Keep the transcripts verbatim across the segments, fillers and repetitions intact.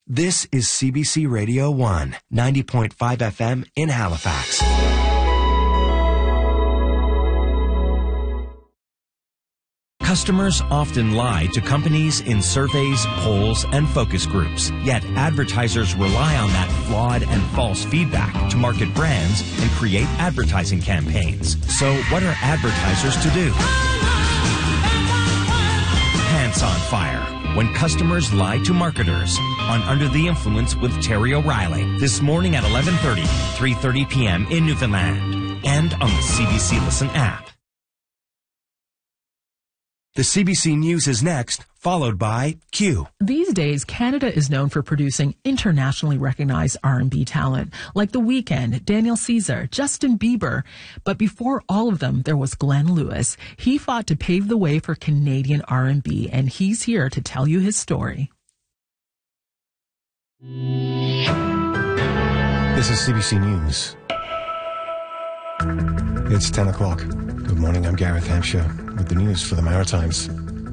This is C B C Radio one, ninety point five F M in Halifax. Customers often lie to companies in surveys, polls, and focus groups. Yet advertisers rely on that flawed and false feedback to market brands and create advertising campaigns. So what are advertisers to do? Pants on Fire. When customers lie to marketers on Under the Influence with Terry O'Reilly. This morning at eleven thirty, three thirty p.m. in Newfoundland and on the C B C Listen app. The C B C News is next, followed by Q. These days, Canada is known for producing internationally recognized R and B talent, like The Weeknd, Daniel Caesar, Justin Bieber. But before all of them, there was Glenn Lewis. He fought to pave the way for Canadian R and B, and he's here to tell you his story. This is C B C News. It's ten o'clock. Good morning, I'm Gareth Hampshire with the news for the Maritimes.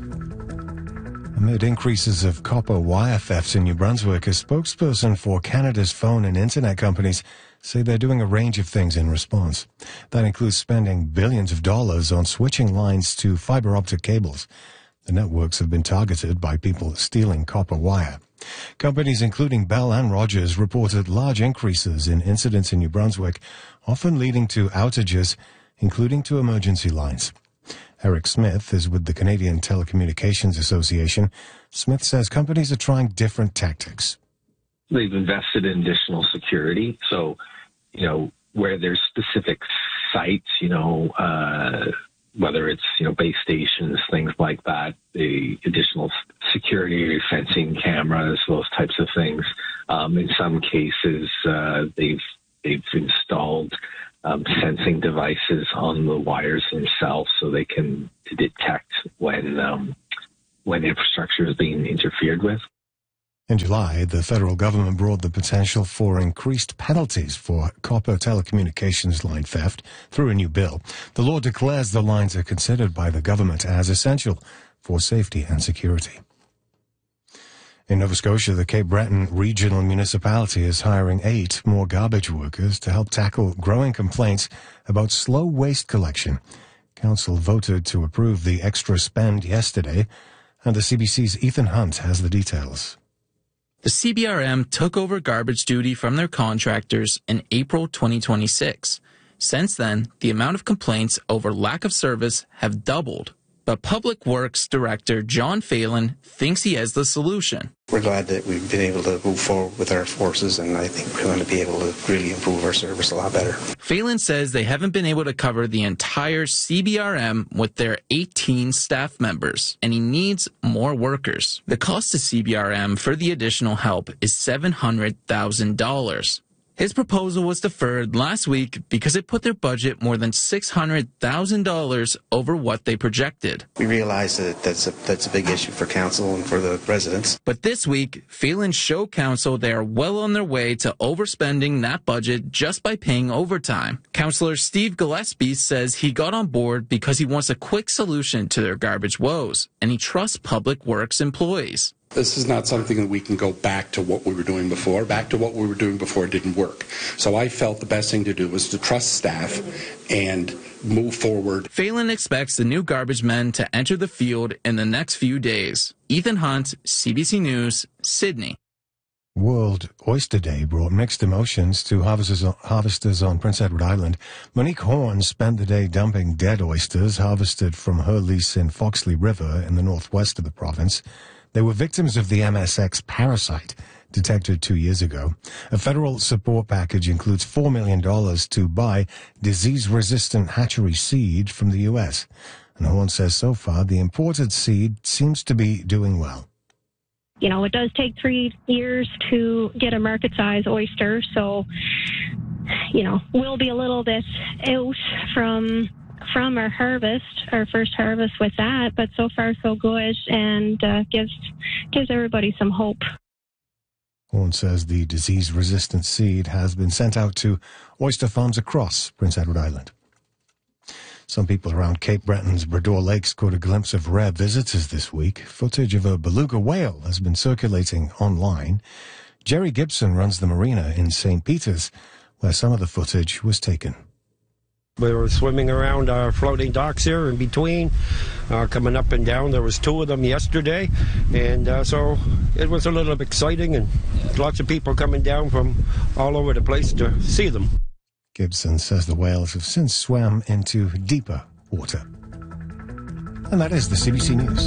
Amid increases of copper wire thefts in New Brunswick, a spokesperson for Canada's phone and internet companies say they're doing a range of things in response. That includes spending billions of dollars on switching lines to fiber optic cables. The networks have been targeted by people stealing copper wire. Companies including Bell and Rogers reported large increases in incidents in New Brunswick, often leading to outages, including to emergency lines. Eric Smith is with the Canadian Telecommunications Association. Smith says companies are trying different tactics. They've invested in additional security. So, you know, where there's specific sites, you know, uh, whether it's, you know, base stations, things like that, the additional security, fencing cameras, those types of things. Um, in some cases, uh, they've they've installed um, sensing devices on the wires themselves so they can detect when um, when infrastructure is being interfered with. In July, the federal government brought the potential for increased penalties for copper telecommunications line theft through a new bill. The law declares the lines are considered by the government as essential for safety and security. In Nova Scotia, the Cape Breton Regional Municipality is hiring eight more garbage workers to help tackle growing complaints about slow waste collection. Council voted to approve the extra spend yesterday, and the C B C's Ethan Hunt has the details. The C B R M took over garbage duty from their contractors in April twenty twenty-six. Since then, the amount of complaints over lack of service have doubled. But Public Works Director John Phelan thinks he has the solution. We're glad that we've been able to move forward with our forces, and I think we're going to be able to really improve our service a lot better. Phelan says they haven't been able to cover the entire C B R M with their eighteen staff members, and he needs more workers. The cost to C B R M for the additional help is seven hundred thousand dollars. His proposal was deferred last week because it put their budget more than six hundred thousand dollars over what they projected. We realize that that's a, that's a big issue for council and for the residents. But this week, Phelan showed council they are well on their way to overspending that budget just by paying overtime. Councillor Steve Gillespie says he got on board because he wants a quick solution to their garbage woes, and he trusts Public Works employees. This is not something that we can go back to what we were doing before. Back to what we were doing before didn't work. So I felt the best thing to do was to trust staff and move forward. Phelan expects the new garbage men to enter the field in the next few days. Ethan Hunt, C B C News, Sydney. World Oyster Day brought mixed emotions to harvesters, harvesters on Prince Edward Island. Monique Horn spent the day dumping dead oysters harvested from her lease in Foxley River in the northwest of the province. They were victims of the M S X parasite detected two years ago. A federal support package includes four million dollars to buy disease-resistant hatchery seed from the U S. And Horn says so far the imported seed seems to be doing well. You know, it does take three years to get a market-size oyster, so, you know, we'll be a little bit out from... from our harvest, our first harvest with that, but so far so good, and uh, gives gives everybody some hope. Horn says the disease-resistant seed has been sent out to oyster farms across Prince Edward Island. Some people around Cape Breton's Brador Lakes caught a glimpse of rare visitors this week. Footage of a beluga whale has been circulating online. Jerry Gibson runs the marina in Saint Peter's, where some of the footage was taken. We were swimming around our floating docks here in between, uh, coming up and down. There was two of them yesterday, and uh, so it was a little exciting, and lots of people coming down from all over the place to see them. Gibson says the whales have since swam into deeper water. And that is the C B C News.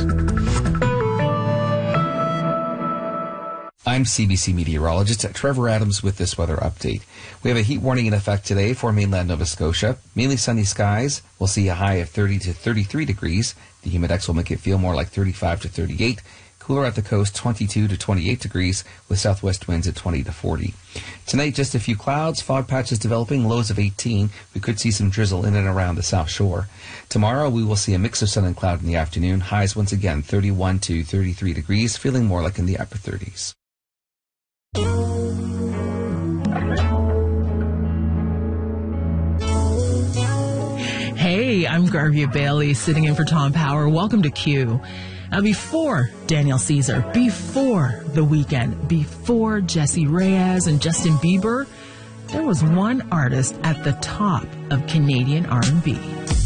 I'm C B C meteorologist Trevor Adams with this weather update. We have a heat warning in effect today for mainland Nova Scotia. Mainly sunny skies. We'll see a high of thirty to thirty-three degrees. The humidex will make it feel more like thirty-five to thirty-eight. Cooler at the coast, twenty-two to twenty-eight degrees, with southwest winds at twenty to forty. Tonight, just a few clouds, fog patches developing, lows of eighteen. We could see some drizzle in and around the South Shore. Tomorrow, we will see a mix of sun and cloud in the afternoon. Highs once again, thirty-one to thirty-three degrees, feeling more like in the upper thirties. Hey, I'm Garvia Bailey, sitting in for Tom Power. Welcome to Q. Now, before Daniel Caesar, before The Weeknd, before Jessie Reyez and Justin Bieber, there was one artist at the top of Canadian R and B.